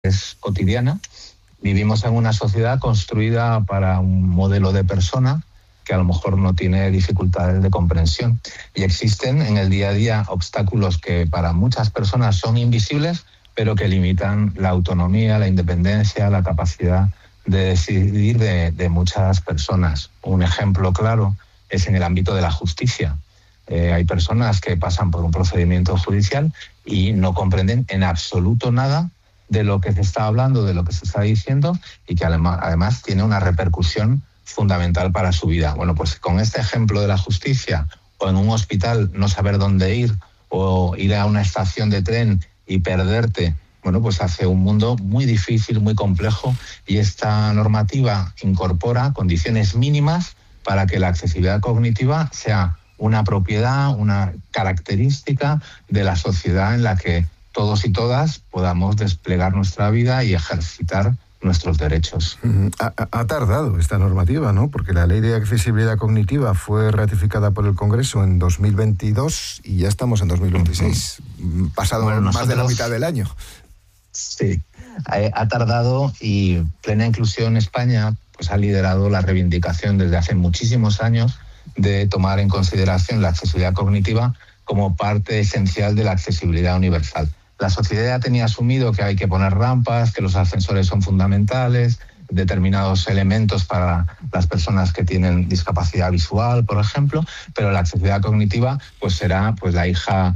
cotidiana. Vivimos en una sociedad construida para un modelo de persona que a lo mejor no tiene dificultades de comprensión. Y existen en el día a día obstáculos que para muchas personas son invisibles, pero que limitan la autonomía, la independencia, la capacidad de decidir de muchas personas. Un ejemplo claro es en el ámbito de la justicia. Hay personas que pasan por un procedimiento judicial y no comprenden en absoluto nada de lo que se está hablando, de lo que se está diciendo, y que además tiene una repercusión fundamental para su vida. Bueno, pues con este ejemplo de la justicia, o en un hospital no saber dónde ir, o ir a una estación de tren y perderte, bueno, pues hace un mundo muy difícil, muy complejo, y esta normativa incorpora condiciones mínimas para que la accesibilidad cognitiva sea una propiedad, una característica de la sociedad en la que todos y todas podamos desplegar nuestra vida y ejercitar nuestros derechos. Ha tardado esta normativa, ¿no? Porque la Ley de Accesibilidad Cognitiva fue ratificada por el Congreso en 2022 y ya estamos en 2026. Pasado más de la mitad del año. Sí, ha tardado, y Plena Inclusión España pues ha liderado la reivindicación desde hace muchísimos años de tomar en consideración la accesibilidad cognitiva como parte esencial de la accesibilidad universal. La sociedad ya tenía asumido que hay que poner rampas, que los ascensores son fundamentales, determinados elementos para las personas que tienen discapacidad visual, por ejemplo, pero la accesibilidad cognitiva pues será pues la hija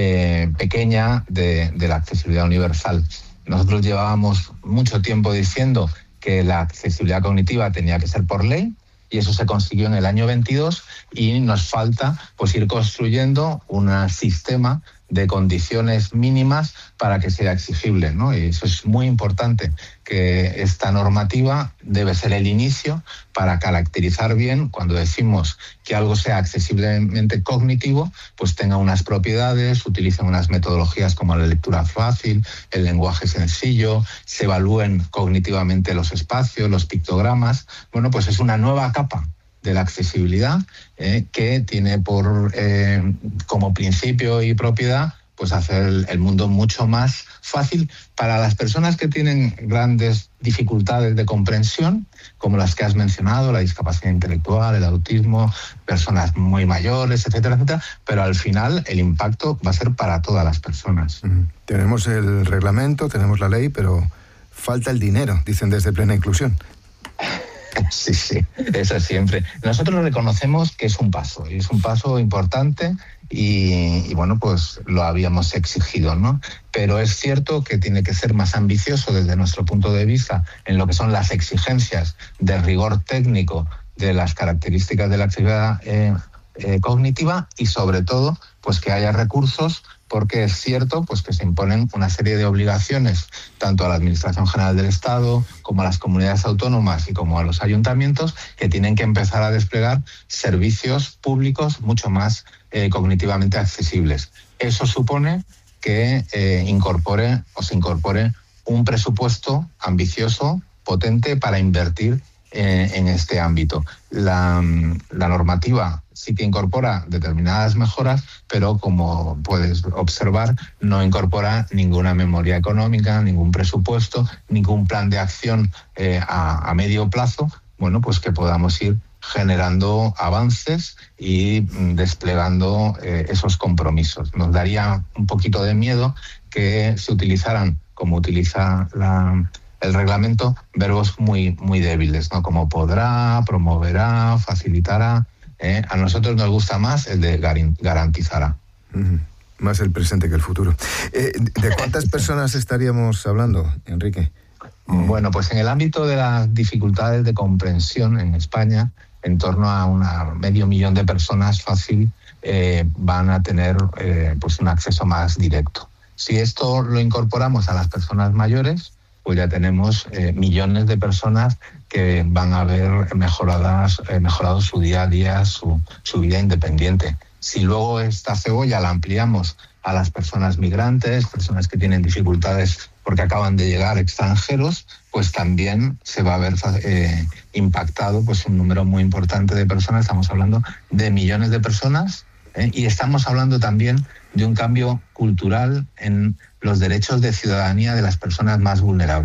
pequeña de la accesibilidad universal. Nosotros llevábamos mucho tiempo diciendo que la accesibilidad cognitiva tenía que ser por ley, y eso se consiguió en el año 22, y nos falta pues ir construyendo un sistema de condiciones mínimas para que sea exigible, ¿no? Y eso es muy importante, que esta normativa debe ser el inicio para caracterizar bien, cuando decimos que algo sea accesiblemente cognitivo, pues tenga unas propiedades, utilicen unas metodologías como la lectura fácil, el lenguaje sencillo, se evalúen cognitivamente los espacios, los pictogramas. Bueno, pues es una nueva capa de la accesibilidad que tiene como principio y propiedad pues hacer el mundo mucho más fácil para las personas que tienen grandes dificultades de comprensión, como las que has mencionado, la discapacidad intelectual, el autismo, personas muy mayores, etcétera, etcétera, pero al final el impacto va a ser para todas las personas. Tenemos el reglamento, tenemos la ley, pero falta el dinero, dicen desde Plena Inclusión. Sí, eso siempre. Nosotros reconocemos que es un paso importante, y bueno, pues lo habíamos exigido, ¿no? Pero es cierto que tiene que ser más ambicioso desde nuestro punto de vista en lo que son las exigencias de rigor técnico de las características de la actividad cognitiva, y sobre todo pues que haya recursos, porque es cierto pues que se imponen una serie de obligaciones tanto a la Administración General del Estado como a las comunidades autónomas y como a los ayuntamientos, que tienen que empezar a desplegar servicios públicos mucho más cognitivamente accesibles. Eso supone que se incorpore un presupuesto ambicioso, potente, para invertir en este ámbito. La normativa sí que incorpora determinadas mejoras, pero como puedes observar, no incorpora ninguna memoria económica, ningún presupuesto, ningún plan de acción a medio plazo, bueno, pues que podamos ir generando avances y desplegando esos compromisos. Nos daría un poquito de miedo que se utilizaran, como utiliza el reglamento, verbos muy débiles, ¿no? Como podrá, promoverá, facilitará. A nosotros nos gusta más el de garantizará. Más el presente que el futuro. ¿De cuántas personas estaríamos hablando, Enrique? Bueno, pues en el ámbito de las dificultades de comprensión en España, en torno a 500.000 de personas fácil van a tener pues un acceso más directo. Si esto lo incorporamos a las personas mayores, pues ya tenemos millones de personas que van a ver mejorado su día a día, su vida independiente. Si luego esta cebolla la ampliamos a las personas migrantes, personas que tienen dificultades porque acaban de llegar, extranjeros, pues también se va a ver impactado pues un número muy importante de personas. Estamos hablando de millones de personas, y estamos hablando también de un cambio cultural en los derechos de ciudadanía de las personas más vulnerables.